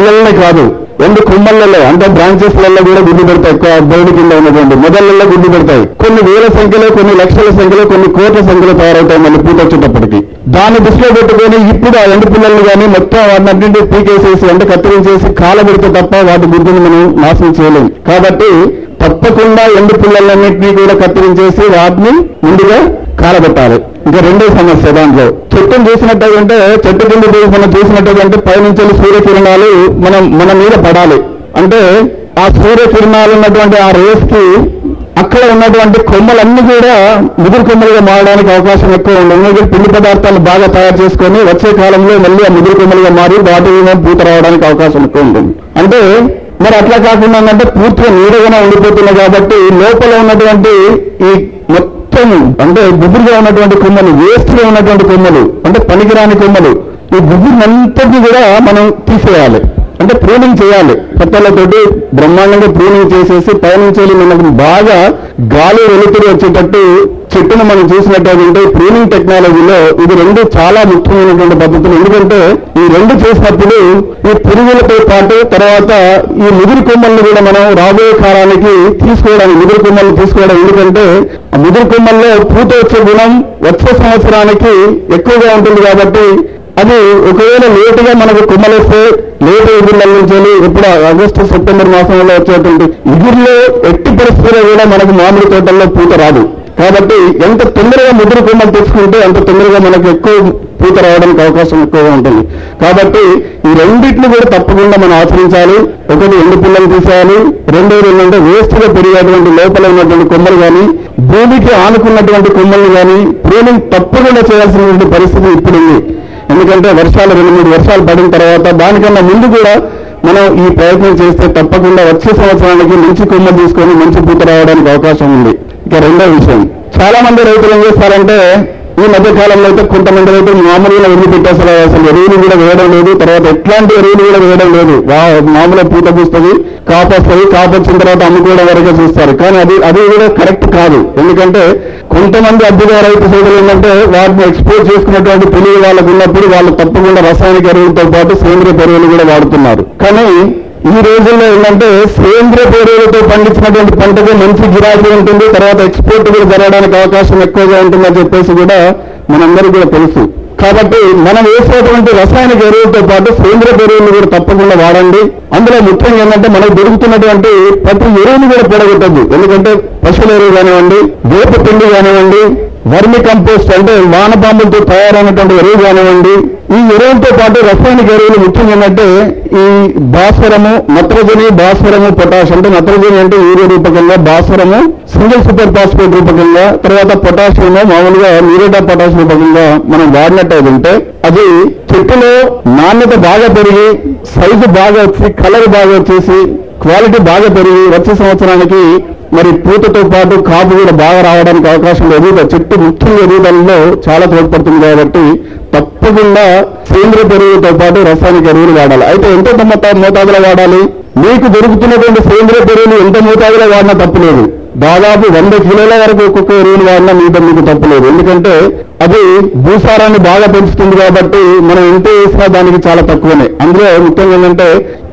పిల్లలనే కాదు, ఎండు కొమ్మలలో అంటే బ్రాంచెస్లలో కూడా గుడ్డు పెడతాయి. బోర్డు కింద ఉన్నటువంటి మొదళ్లలో గుడ్డు పెడతాయి. కొన్ని వేల సంఖ్యలో, కొన్ని లక్షల సంఖ్యలో, కొన్ని కోట్ల సంఖ్యలో తయారవుతాయి మళ్ళీ పూత వచ్చేటప్పటికి. దాన్ని దృష్టిలో పెట్టుకొని ఇప్పుడు ఆ ఎండు పిల్లలు కానీ మొత్తం వాటిని పీకేసేసి అంటే కత్తిరించేసి కాలబెడితే తప్ప వాటి గుడ్డుని మనం నాశనం చేయలేం. కాబట్టి తప్పకుండా ఎండు పిల్లలన్నింటినీ కూడా కత్తిరించేసి వాటిని ముందుగా కాలబెట్టాలి. ఇంకా రెండో సమస్య దాంట్లో చెట్టును చూసినట్టయితే, చెట్టు కింద మనం చూసినట్టయితే పైనుంచి సూర్యకిరణాలు మన మీద పడాలి. అంటే ఆ సూర్యకిరణాలు ఉన్నటువంటి ఆ రేస్ కి అక్కడ ఉన్నటువంటి కొమ్మలన్నీ కూడా ముదురు కొమ్మలుగా మారడానికి అవకాశం ఎక్కువ ఉంది. ఎందుకంటే పిండి పదార్థాలు బాగా తయారు చేసుకొని వచ్చే కాలంలో మళ్ళీ ఆ ముదురు కొమ్మలుగా మారి వాటి పూత రావడానికి అవకాశం ఎక్కువ ఉంటుంది. అంటే మరి అట్లా కాకుండా అంటే పూర్తిగా నీడగానే ఉండిపోతుంది. కాబట్టి లోపల ఉన్నటువంటి ఈ మొత్తం అంటే గుబురుగా ఉన్నటువంటి కొమ్మలు, వేస్ట్ గా ఉన్నటువంటి కొమ్మలు అంటే పనికిరాని కొమ్మలు, ఈ గుబురునంతటినీ కూడా మనం తీసేయాలి. అంటే ప్రూనింగ్ చేయాలి. కట్టెలతోటి బ్రహ్మాండంగా ప్రూనింగ్ చేసేసి పైనుంచి మనకు బాగా గాలి వెలుతురు వచ్చేటట్టు చెట్టును మనం చూసినట్టయితే ప్రూనింగ్ టెక్నాలజీలో ఇది రెండు చాలా ముఖ్యమైనటువంటి పద్ధతులు. ఎందుకంటే ఈ రెండు చేసినప్పుడు ఈ పురుగులతో పాటు తర్వాత ఈ ముదురు కొమ్మల్ని కూడా మనం రాబోయే కాలానికి తీసుకోవడానికి ముదురు కొమ్మల్ని తీసుకోవడం. ఎందుకంటే ఆ ముదురు కొమ్మల్లో పూత వచ్చే గుణం వచ్చే సంవత్సరానికి ఎక్కువగా ఉంటుంది. కాబట్టి అది ఒకవేళ లేటుగా మనకు కొమ్మలేస్తే లేటు ఎగుర్ల నుంచి ఇప్పుడు ఆగస్టు సెప్టెంబర్ మాసంలో వచ్చేటువంటి ఎగుర్లో ఎట్టి పరిస్థితుల్లో కూడా మనకు మామిడి తోటల్లో పూత రాదు. కాబట్టి ఎంత తొందరగా ముదురు కొమ్మలు తెచ్చుకుంటే అంత తొందరగా మనకు ఎక్కువ పూత రావడానికి అవకాశం ఎక్కువగా ఉంటుంది. కాబట్టి ఈ రెండింటిని కూడా తప్పకుండా మనం ఆచరించాలి. ఒకటి ఎండు పిల్లలు తీసేయాలి, రెండోది ఏంటంటే వేస్ట్ గా పెరిగేటువంటి లోపల ఉన్నటువంటి కొమ్మలు కానీ భూమికి ఆనుకున్నటువంటి కొమ్మలు కానీ ప్రూనింగ్ తప్పకుండా చేయాల్సినటువంటి పరిస్థితి ఇప్పుడు ఉంది. ఎందుకంటే వర్షాలు 2-3 వర్షాలు పడిన తర్వాత దానికన్నా ముందు కూడా మనం ఈ ప్రయత్నం చేస్తే తప్పకుండా వచ్చే సంవత్సరానికి మంచి కొమ్మలు తీసుకొని మంచి పూత రావడానికి అవకాశం ఉంది. ఇక రెండో విషయం, చాలా మంది రైతులు ఏం చేస్తారంటే ఈ మధ్య కాలంలో అయితే కొంతమంది రైతులు మామూలుగా ఎరువు పెట్టేస్తారు, అసలు ఎరువులు కూడా వేయడం లేదు, తర్వాత ఎట్లాంటి ఎరువులు కూడా వేయడం లేదు. మామూలుగా పూత పూస్తుంది, కాపు వస్తుంది, కాపు వచ్చిన తర్వాత అమ్ముకోవడం వరకే చూస్తారు. కానీ అది కూడా కరెక్ట్ కాదు. ఎందుకంటే కొంతమంది అద్భుత రైతు సోదరులు ఏంటంటే వాటిని ఎక్స్పోర్ట్ చేసుకున్నటువంటి తెలివి వాళ్ళకు ఉన్నప్పుడు వాళ్ళు తప్పకుండా రసాయనిక ఎరువులతో పాటు సేంద్రియ ఎరువులు కూడా వాడుతున్నారు. కానీ ఈ రోజుల్లో ఏంటంటే సేంద్రియ ఎరువులతో పండించినటువంటి పంటకు మంచి గిరాకీ ఉంటుంది, తర్వాత ఎక్స్పోర్ట్ కూడా జరగడానికి అవకాశం ఎక్కువగా ఉంటుందని చెప్పేసి కూడా మనందరికీ కూడా తెలుసు. కాబట్టి మనం వేసేటువంటి రసాయనిక ఎరువులతో పాటు సేంద్రియ ఎరువులు కూడా తప్పకుండా వాడండి. అందులో ముఖ్యంగా ఏంటంటే మనకు దొరుకుతున్నటువంటి ప్రతి ఎరువుని కూడా పొడగొట్టద్దు. ఎందుకంటే పశువుల ఎరువు కానివ్వండి, వేప పిండి కానివ్వండి, వర్మి కంపోస్ట్ అంటే వానపాములతో తయారైనటువంటి ఎరువు కానివ్వండి, ఈ ఎరువులతో పాటు రసాయనిక ఎరువులు ముఖ్యంగా ఏంటంటే ఈ భాస్వరము, నత్రజని, భాస్వరము, పొటాష్ అంటే నత్రజని అంటే యూరియా రూపకంగా, భాస్వరము సింగిల్ సూపర్ ఫాస్ఫేట్ రూపకంగా, తర్వాత పొటాషియం మామూలుగా మ్యూరేట్ ఆఫ్ పొటాష్ రూపకంగా మనం వాడినట్టయితే అది చెట్టులో నాణ్యత బాగా పెరిగి సైజు బాగా వచ్చి కలర్ బాగా వచ్చేసి క్వాలిటీ బాగా పెరిగి వచ్చే సంవత్సరానికి మరి పూతతో పాటు కాపు కూడా బాగా రావడానికి అవకాశం లేదు. చెట్టు ముఖ్యంగా ఎదుగుదలలో చాలా తోడ్పడుతుంది. కాబట్టి తప్పకుండా సేంద్రియ ఎరువులతో పాటు రసాయనిక ఎరువులు వాడాలి. అయితే ఎంత మోతాదులో వాడాలి? మీకు దొరుకుతున్నటువంటి సేంద్రియ ఎరువులు ఎంత మోతాదులో వాడినా తప్పులేదు. దాదాపు 100 కిలోల వరకు ఒక్కొక్క ఎరువులు వాడినా మీకు తప్పులేదు. ఎందుకంటే అది భూసారాన్ని బాగా పెంచుతుంది. కాబట్టి మనం ఎంత వేసినా దానికి చాలా తక్కువనే. అందులో ముఖ్యంగా ఏంటంటే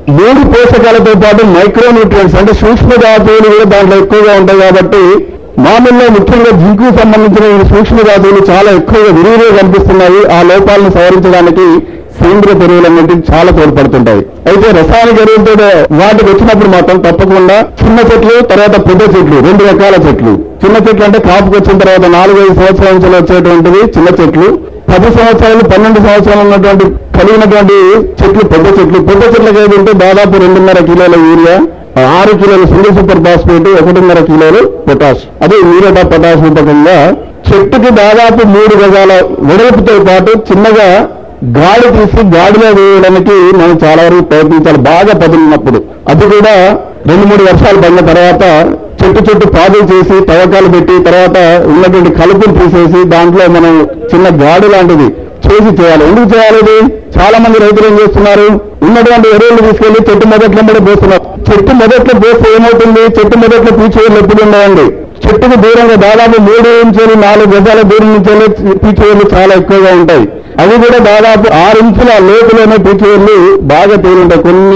3 పోషకాలతో పాటు మైక్రో న్యూట్రియంట్స్ అంటే సూక్ష్మ ధాతువులు కూడా దాంట్లో ఎక్కువగా ఉంటాయి. కాబట్టి మామూలుగా ముఖ్యంగా జింకు సంబంధించిన సూక్ష్మ ధాతువులు చాలా ఎక్కువగా విరివిగా కనిపిస్తున్నాయి. ఆ లోపాలను సవరించడానికి సేంద్రియ ఎరువులన్నింటికి చాలా తోడ్పడుతుంటాయి. అయితే రసాయనిక ఎరువులతో వాటికి వచ్చినప్పుడు మాత్రం తప్పకుండా చిన్న చెట్లు, తర్వాత పెద్ద చెట్లు, 2 రకాల చెట్లు. చిన్న చెట్లు అంటే కాపుకి వచ్చిన తర్వాత 4-5 సంవత్సరాల నుంచి వచ్చేటువంటివి చిన్న చెట్లు, 10 సంవత్సరాలు 12 సంవత్సరాలు ఉన్నటువంటి కలిగినటువంటి చెట్లు పెద్ద చెట్లు. పెద్ద చెట్లకి ఏదంటే దాదాపు 2.5 కిలోల యూరియా, 6 కిలోల సింగిల్ సూపర్ ఫాస్ఫేట్, 1.5 కిలోలు పొటాష్, అదే మ్యూరేట్ ఆఫ్ పొటాష్ రూపకంగా చెట్టుకి దాదాపు 3 గజాల వెడల్పుతో పాటు చిన్నగా గాడి తీసి గాడిలో వేయడానికి మనం చాలా వరకు ప్రయత్నించాలి. బాగా పదులున్నప్పుడు అది కూడా 2-3 వర్షాలు పడిన తర్వాత చెట్టు పాదులు చేసి తవ్వకాలు పెట్టి తర్వాత ఉన్నటువంటి కలుపులు తీసేసి దాంట్లో మనం చిన్న గాడి లాంటిది చేయాలి. ఎందుకు చేయాలి? ఇది చాలా మంది రైతులు ఏం చేస్తున్నారు, ఉన్నటువంటి ఎరువులు తీసుకెళ్లి చెట్టు మొదట్లో పోస్తున్నారు. చెట్టు మొదట్లో పోస్తే ఏమవుతుంది? చెట్టు మొదట్లో పీచేయలు ఎప్పుడు ఉండవండి. చెట్టుకు దూరంగా దాదాపు 3 నుంచి 4 గజాల దూరం నుంచి పీచేయలు చాలా ఎక్కువగా ఉంటాయి. అవి కూడా దాదాపు 6 ఇంచుల లోతులోనే పీచేయలు బాగా తేలుంటాయి. కొన్ని